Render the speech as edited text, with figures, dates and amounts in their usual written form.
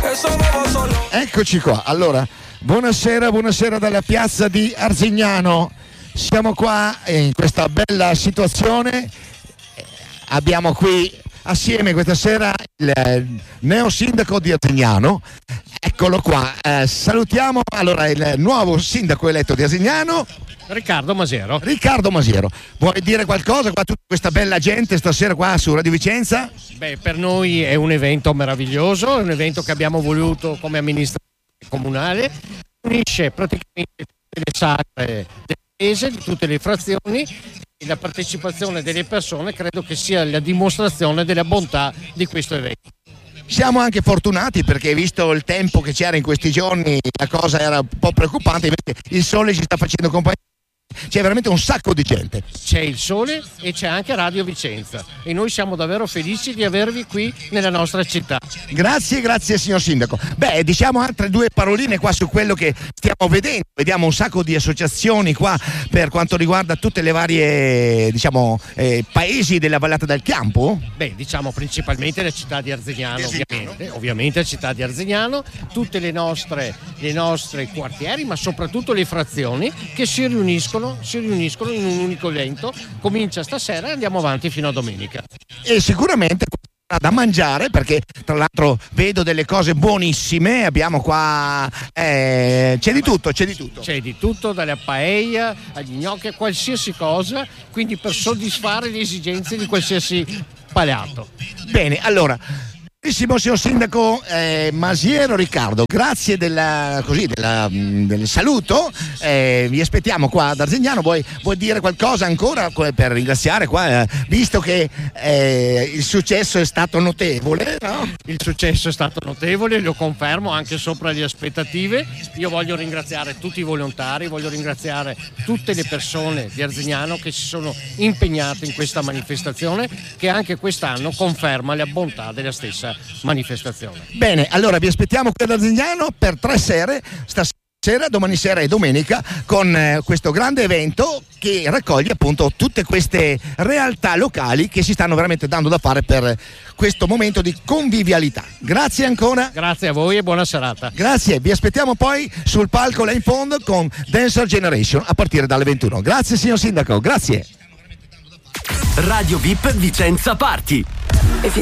Eccoci qua, allora, buonasera dalla piazza di Arzignano. Siamo qua in questa bella situazione. Abbiamo qui assieme questa sera il neo sindaco di Arzignano. Eccolo qua, salutiamo allora il nuovo sindaco eletto di Arzignano, Riccardo Masiero. Vuoi dire qualcosa qua a tutta questa bella gente stasera qua su Radio Vicenza? Beh, per noi è un evento meraviglioso, è un evento che abbiamo voluto come amministrazione comunale, unisce praticamente tutte le sale del paese, di tutte le frazioni, e la partecipazione delle persone credo che sia la dimostrazione della bontà di questo evento. Siamo anche fortunati perché, visto il tempo che c'era in questi giorni, la cosa era un po' preoccupante, invece il sole ci sta facendo compagnia. C'è veramente un sacco di gente. C'è il sole e c'è anche Radio Vicenza e noi siamo davvero felici di avervi qui nella nostra città. Grazie signor sindaco. Beh, diciamo altre due paroline qua su quello che stiamo vedendo. Vediamo un sacco di associazioni qua per quanto riguarda tutte le varie, diciamo, paesi della Vallata del Chiampo. Beh, diciamo principalmente la città di Arzignano, ovviamente la città di Arzignano, tutte le nostre quartieri, ma soprattutto le frazioni che si riuniscono in un unico evento. Comincia stasera e andiamo avanti fino a domenica. E sicuramente da mangiare, perché tra l'altro vedo delle cose buonissime. Abbiamo qua c'è di tutto, dalla paella agli gnocchi a qualsiasi cosa, quindi per soddisfare le esigenze di qualsiasi palato. Bene, allora, signor sindaco Masiero Riccardo, grazie del saluto. Vi aspettiamo qua ad Arzignano. Vuoi dire qualcosa ancora per ringraziare qua, visto che il successo è stato notevole, no? Il successo è stato notevole, lo confermo, anche sopra le aspettative. Io voglio ringraziare tutti i volontari, voglio ringraziare tutte le persone di Arzignano che si sono impegnate in questa manifestazione, che anche quest'anno conferma la bontà della stessa manifestazione. Bene, allora vi aspettiamo qui ad Arzignano per 3 sere, stasera, domani sera e domenica, con questo grande evento che raccoglie appunto tutte queste realtà locali che si stanno veramente dando da fare per questo momento di convivialità. Grazie ancora. Grazie a voi e buona serata. Grazie, vi aspettiamo poi sul palco là in fondo con Dancer Generation a partire dalle 21. Grazie signor sindaco, grazie. Radio VIP Vicenza Party.